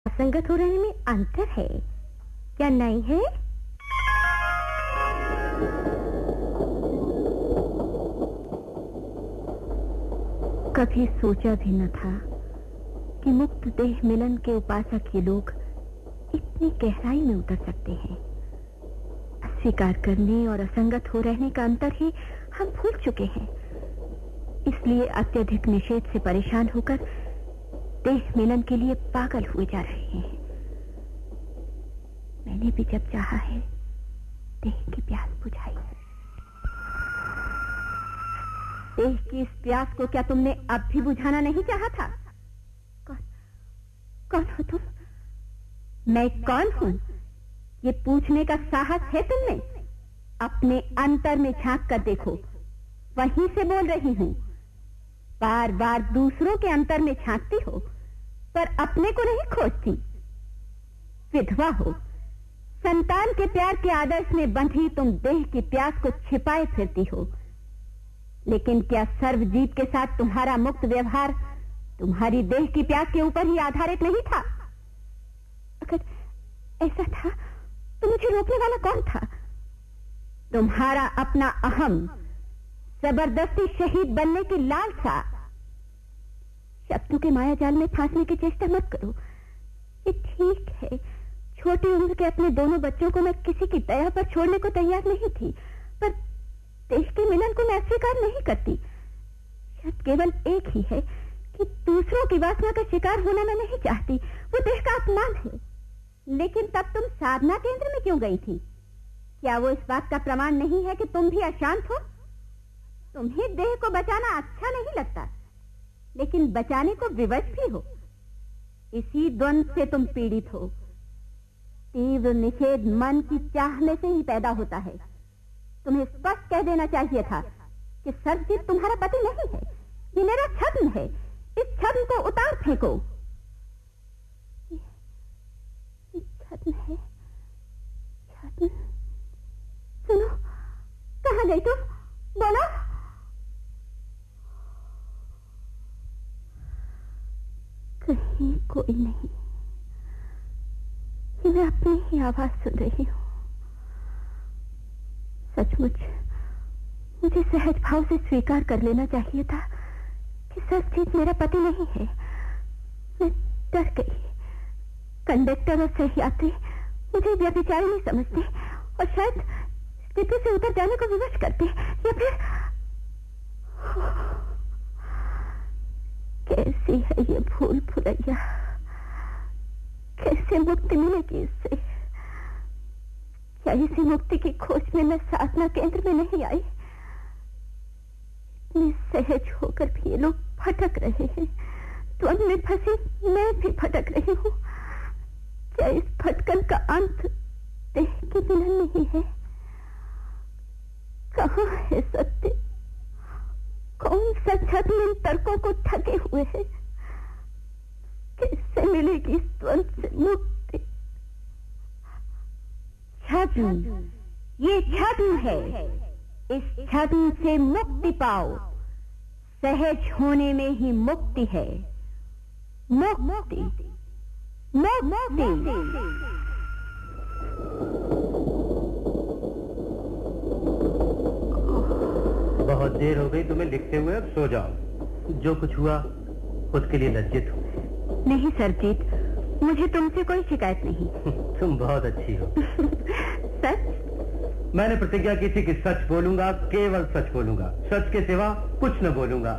असंगत हो रहने में अंतर है, क्या नहीं है? कभी सोचा भी न था कि मुक्त देह मिलन के उपासक ये लोग इतनी गहराई में उतर सकते हैं। अस्वीकार करने और असंगत हो रहने का अंतर ही हम भूल चुके हैं। इसलिए अत्यधिक निषेध से परेशान होकर देह मिलन के लिए पागल हुए जा रहे हैं। मैंने भी जब चाहा है देह की प्यास बुझाई है। देह की इस प्यास को क्या तुमने अब भी बुझाना नहीं चाहा था? कौन हो तुम? मैं कौन हूं ये पूछने का साहस है तुम में? अपने अंतर में झांक कर देखो, वहीं से बोल रही हूं। बार बार दूसरों के अंतर में झांकती हो पर अपने को नहीं खोजती। विधवा हो, संतान के प्यार के आदर्श में बंधी तुम देह की प्यास को छिपाए फिरती हो। लेकिन क्या सर्वजीत के साथ तुम्हारा मुक्त व्यवहार तुम्हारी देह की प्यास के ऊपर ही आधारित नहीं था? अगर ऐसा था तो मुझे रोकने वाला कौन था? तुम्हारा अपना अहम, जबरदस्ती शहीद बनने की लालसा। शब्दों के माया जाल में फांसने की चेष्टा मत करो। ये ठीक है, छोटी उम्र के अपने दोनों बच्चों को मैं किसी की दया पर छोड़ने को तैयार नहीं थी, पर देश के मिलन को मैं अस्वीकार नहीं करती। शर्त केवल एक ही है कि दूसरों की वासना का शिकार होना मैं नहीं चाहती। वो देह का अपमान है। लेकिन तब तुम साधना केंद्र में क्यों गई थी? क्या वो इस बात का प्रमाण नहीं है कि तुम भी अशांत हो? तुम्हें देह को बचाना अच्छा नहीं लगता, लेकिन बचाने को विवश भी हो। इसी द्वंद से तुम पीड़ित हो। तीव्र निषेध मन की चाहने से ही पैदा होता है। तुम्हें स्पष्ट कह देना चाहिए था कि सर्वजीत तुम्हारा पति नहीं है, ये मेरा छद्म है। इस छद्म को उतार फेंको। ये छद्म है, छद्म। सुनो, कहां गई तुम? बोलो। कहीं कोई नहीं, ये मैं अपनी ही आवाज सुन रही हूं। सचमुच मुझे सहज भाव से स्वीकार कर लेना चाहिए था कि सर्वजीत मेरा पति नहीं है। मैं डर गई। कंडक्टर और सहयात्री मुझे व्यभिचारिणी समझते और शायद स्थिति से उतर जाने को विवश करते, या फिर कैसी है ये भूल भुलैया? कैसे मुक्ति मिलेगी इससे? क्या इसी मुक्ति की खोज में मैं साधना केंद्र में नहीं आई? इतनी सहज होकर भी ये लोग भटक रहे हैं। द्वंद में फंसी मैं भी भटक रही हूँ। क्या इस भटकन का अंत देह के मिलन में ही है? कहाँ है सत्य? कौन सा छद्म इन तर्कों को ठगे हुए है? कैसे मिलेगी इस द्वंद से मुक्ति? छद्म, ये छद्म है। इस छद्म से मुक्ति पाओ। सहज होने में ही मुक्ति है। मुक्ति, मुक्ति। बहुत देर हो गई तुम्हें लिखते हुए, अब सो जाओ। जो कुछ हुआ उसके लिए लज्जित हो। नहीं सरजीत, मुझे तुमसे कोई शिकायत नहीं। तुम बहुत अच्छी हो। सच? मैंने प्रतिज्ञा की थी कि सच बोलूंगा, केवल सच बोलूंगा, सच के सिवा कुछ न बोलूंगा।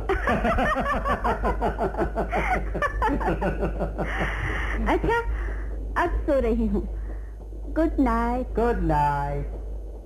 अच्छा, अब सो रही हूँ। Good night. Good night.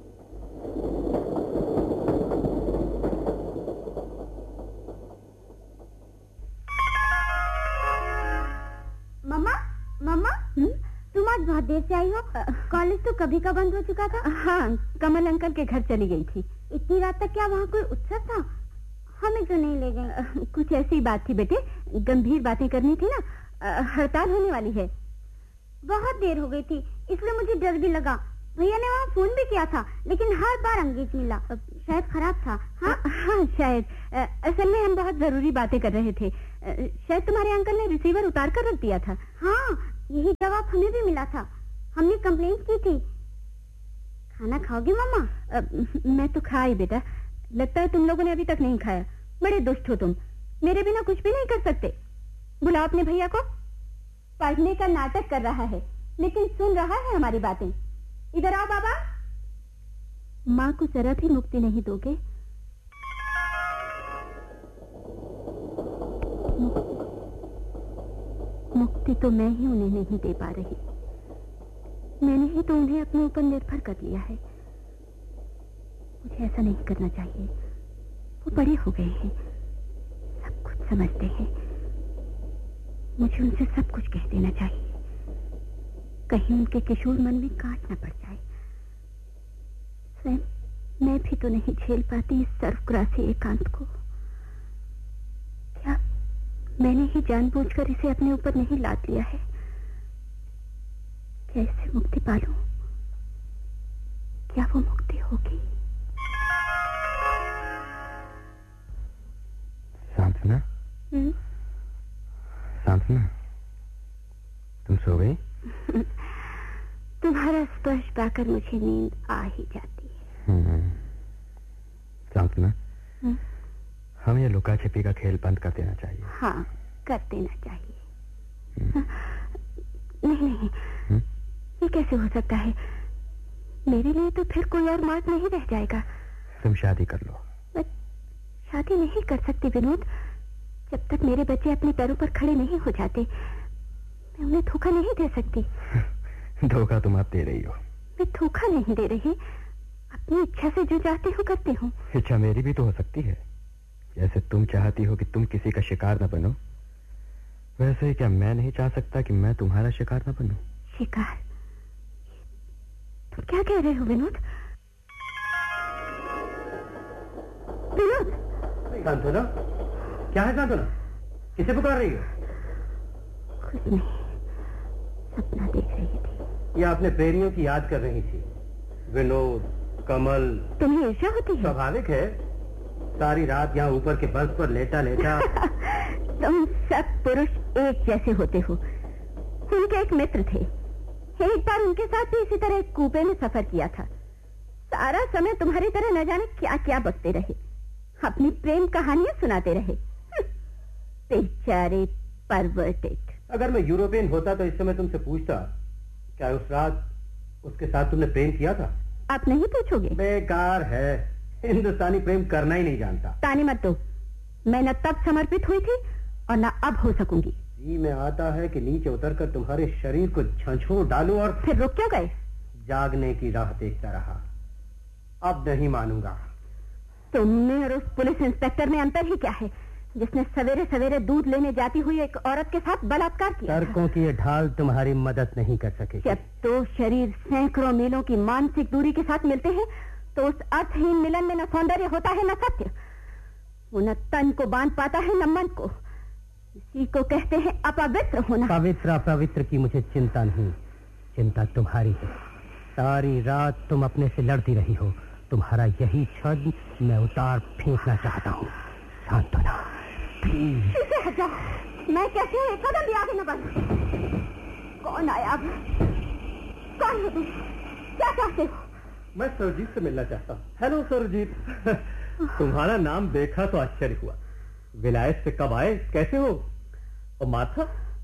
मम्मा, मम्मा, तुम आज बहुत देर से आई हो। कॉलेज तो कभी का बंद हो चुका था। हाँ, कमल अंकल के घर चली गई थी। इतनी रात तक क्या वहाँ कोई उत्सव था? हमें क्यों नहीं ले गए? कुछ ऐसी बात थी बेटे, गंभीर बातें करनी थी ना। हड़ताल होने वाली है। बहुत देर हो गई थी, इसलिए मुझे डर भी लगा। भैया ने वहाँ फोन भी किया था, लेकिन हर बार अंगेज मिला। शायद खराब था। हाँ, शायद। असल में हम बहुत जरूरी बातें कर रहे थे। शायद तुम्हारे अंकल ने रिसीवर उतार कर रख दिया था। हाँ, यही जवाब हमें भी मिला था। हमने कंप्लेंट की थी। खाना खाओगे मामा? मैं तो खा ही बेटा। लगता है तुम लोगों ने अभी तक नहीं खाया। बड़े दुष्ट हो तुम। मेरे बिना कुछ भी नहीं कर सकते। बुलाओ अपने भैया को। पढ़ने का नाटक कर रहा है लेकिन सुन रहा है हमारी बातें। इधर आओ बाबा। माँ को जरा भी मुक्ति नहीं दोगे? मुक्ति तो मैं ही उन्हें नहीं दे पा रही। मैंने ही तो उन्हें अपने ऊपर निर्भर कर लिया है। मुझे ऐसा नहीं करना चाहिए। वो बड़े हो गए हैं, सब कुछ समझते हैं। मुझे उनसे सब कुछ कह देना चाहिए, कहीं उनके किशोर मन में कांट न पड़ जाए। स्वयं मैं भी तो नहीं झेल पाती इस सर्वग्रासी एकांत को। क्या मैंने ही जानबूझकर इसे अपने ऊपर नहीं लाद लिया है? क्या इससे मुक्ति पालूं? क्या वो मुक्ति होगी? सांत्वना, सांत्वना, तुम सो गई? तुम्हारा स्पर्श पाकर मुझे नींद आ ही जाती है। सांत्वना, हम ये लुका छिपी का खेल बंद कर देना चाहिए। हाँ, कर देना चाहिए। नहीं, ये कैसे हो सकता है? मेरे लिए तो फिर कोई और मार्ग नहीं रह जाएगा। तुम शादी कर लो। मैं शादी नहीं कर सकती विनोद। जब तक मेरे बच्चे अपने पैरों पर खड़े नहीं हो जाते, मैं उन्हें धोखा नहीं दे सकती। धोखा तुम आप दे रही हो। मैं धोखा नहीं दे रही, अपनी इच्छा से जो चाहती हूँ करती हूँ। इच्छा मेरी भी तो हो सकती है। जैसे तुम चाहती हो कि तुम किसी का शिकार न बनो, वैसे ही क्या मैं नहीं चाह सकता कि मैं तुम्हारा शिकार न बनूं? शिकार? तुम क्या कह रहे हो विनोद? विनोद! सांत्वना, क्या है सांत्वना? किसे पुकार रही हो? कुछ नहीं, सपना देख रही थी। या अपने प्रेमियों की याद कर रही थी? विनोद, कमल। तुम्हें ईर्ष्या होती है? स्वाभाविक है। सारी रात यहाँ ऊपर के बर्फ पर लेटा लेटा तुम सब पुरुष एक जैसे होते हो। उनके एक मित्र थे, एक बार उनके साथ भी इसी तरह एक कूपे में सफर किया था। सारा समय तुम्हारी तरह न जाने क्या क्या बकते रहे, अपनी प्रेम कहानियां सुनाते रहे। बेचारे परवर्टेड। अगर मैं यूरोपियन होता तो इस समय तुमसे पूछता, क्या उस रात उसके साथ तुमने प्रेम किया था? आप नहीं पूछोगे? बेकार है, हिंदुस्तानी प्रेम करना ही नहीं जानता। ताने मत दो। मैं न तब समर्पित हुई थी और न अब हो सकूंगी। जी मैं आता है कि नीचे उतरकर तुम्हारे शरीर को झंझोर डालूं और फिर रुक क्यों गए? जागने की राह देखता रहा। अब नहीं मानूंगा। तुमने और उस पुलिस इंस्पेक्टर में अंतर ही क्या है, जिसने सवेरे सवेरे दूध लेने जाती हुई एक औरत के साथ बलात्कार किया? तर्कों की ये ढाल तुम्हारी मदद नहीं कर सके। जब दो शरीर सैकड़ों मीलों की मानसिक दूरी के साथ मिलते हैं तो उस अर्थहीन मिलन में न सौंदर्य होता है न सत्य। वो न तन को बांध पाता है न मन को। इसी को कहते हैं अपवित्र होना। पवित्र अपवित्र की मुझे चिंता नहीं, चिंता तुम्हारी है। सारी रात तुम अपने से लड़ती रही हो। तुम्हारा यही छद मैं उतार फेंकना चाहता हूँ। सांत्वना प्लीज। इसे हटाओ। मैं कहती हूँ एक कदम भी आगे न बढ़। कौन आया अब? कौन हो तुम? क्या चाहते हो? मैं सरजीत से मिलना चाहता हूँ। हेलो सरजीत। तुम्हारा नाम देखा तो आश्चर्य हुआ। विलायत से कब आए? कैसे हो? और माथा?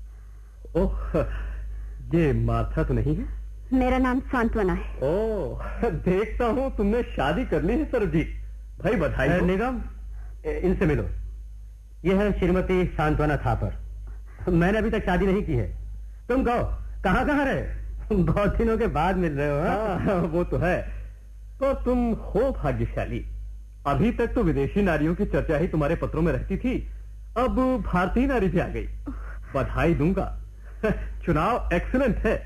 ओह, ये माथा तो नहीं है? मेरा नाम सांत्वना है। ओह, देखता हूँ तुमने शादी कर ली है सरजीत। भाई बधाई। निगम, इनसे मिलो। ये है श्रीमती सांत्वना थापर। मैंने अभी तक शादी नहीं की है। तुम कहो कहाँ कहाँ रहे? बहुत दिनों के बाद मिल रहे हो। हाँ, वो तो है। तो तुम हो भाग्यशाली। अभी तक तो विदेशी नारियों की चर्चा ही तुम्हारे पत्रों में रहती थी, अब भारतीय नारी भी आ गई। बधाई दूंगा। चुनाव एक्सीलेंट है।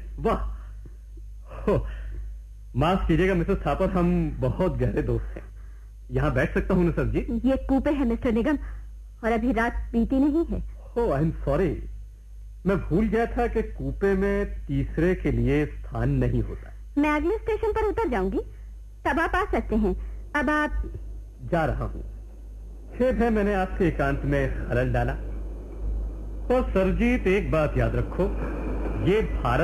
वाह। माफ कीजिएगा मिसेस थापर, हम बहुत गहरे दोस्त हैं। यहाँ बैठ सकता हूँ ना सर जी? ये कूपे है मिस्टर निगम, और अभी रात बीती नहीं है। ओह, आई एम सॉरी। मैं भूल गया था कि कूपे में तीसरे के लिए स्थान नहीं होता। मैं अगले स्टेशन पर उतर जाऊंगी, तब आप आ सकते हैं। अब आप? जा रहा हूँ। खेद है मैंने आपके एकांत में खलल डाला। और सरजीत, एक बात याद रखो, ये भारत